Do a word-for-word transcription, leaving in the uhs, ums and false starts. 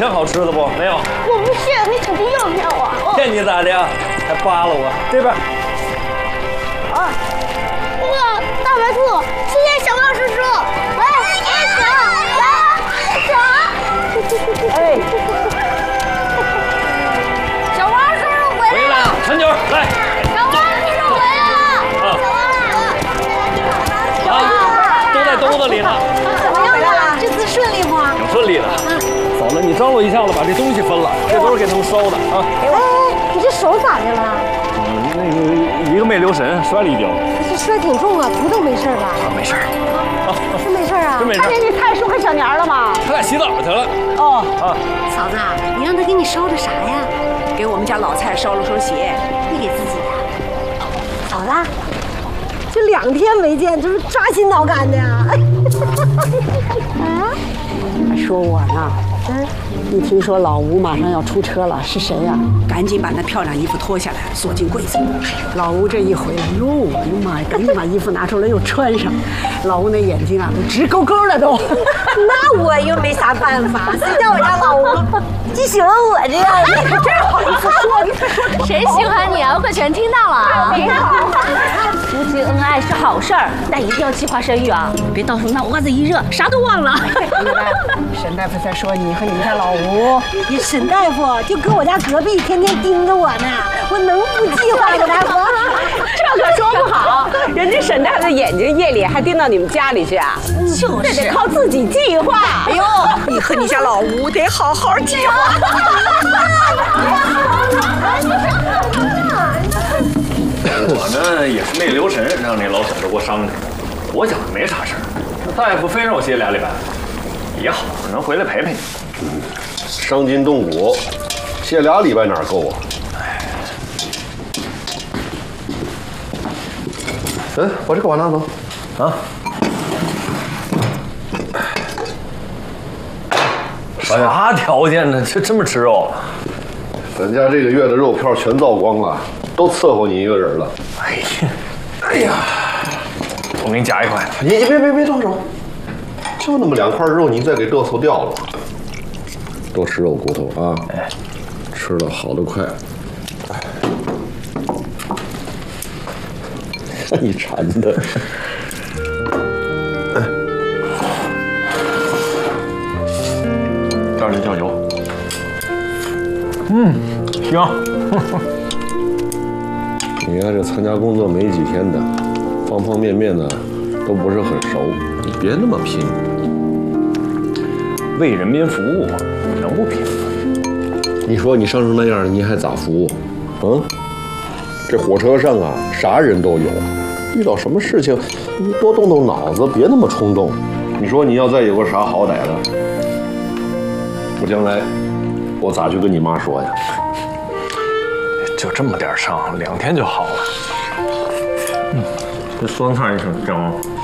成好吃的不？没有。 我不信，你肯定要骗我。 骗你咋的呀？还扒拉我？这边。 啊，那个大白兔，谢谢小胖叔叔。喂，走，走，走。哎，小胖叔叔回来了。 陈九，来。 小胖叔叔回来了。 啊。啊，都在兜子里呢。 怎么样啊？这次顺利不？ 挺顺利的。嫂子，你张罗一下子，把这东西分了，这都是给他们收的啊。 哎，你这手咋的了？ 嗯，那个一个没留神摔了一跤。 这摔挺重啊，不动没事吧？ 啊，没事。 啊，真没事啊？ 真没事。 看见你太叔和小年了吗？ 他俩洗澡去了。 哦。 啊。 嫂子，你让他给你烧的啥呀？ 给我们家老蔡烧了双鞋。 你给自己的。嫂子，这两天没见，这是抓心挠肝的呀。 啊？还说我呢。嗯。一听说老吴马上要出车了，是谁呀？赶紧把那漂亮衣服脱下来，锁进柜子。老吴这一回来，哟，哎呦妈呀，赶紧把衣服拿出来又穿上。老吴那眼睛啊，都直勾勾的都。 那我又没啥办法，谁叫我家老吴就喜欢我这样的？ 你可真好意思说，你可说谁喜欢你啊？我可全听到了啊！ 没好。 夫妻恩爱是好事儿，但一定要计划生育啊，别到时候那袜子一热，啥都忘了。 沈大夫在说你和你们家老吴， 你沈大夫就搁我家隔壁，天天盯着我呢，我能不计划吗？大夫， 这可说不好，人家沈大夫的眼睛夜里还盯到你们家里去啊， 就是， 这得靠自己计划。哎呦，你和你家老吴得好好计划。 我呢也是没留神，让那老小子给我伤着。我想没啥事儿，那大夫非让我歇俩礼拜，也好，能回来陪陪你。 嗯，伤筋动骨，歇俩礼拜哪够啊？嗯，把这个碗拿走。 啊。啥条件呢？就这么吃肉？ 咱家这个月的肉票全造光了，都伺候你一个人了。 哎呀，哎呀，我给你夹一块。 你你别别别动手，就那么两块肉，你再给嘚瑟掉了。多吃肉骨头啊，哎，吃了好得快。你馋的。哎，加点酱油。 嗯，行。 你看这参加工作没几天的，方方面面呢都不是很熟，你别那么拼。 为人民服务，能不拼吗？ 你说你伤成那样，你还咋服务？嗯，这火车上啊，啥人都有，遇到什么事情，你多动动脑子，别那么冲动。你说你要再有个啥好歹的，我将来我咋去跟你妈说呀？ 就这么点伤，两天就好了。嗯，这酸菜也挺香。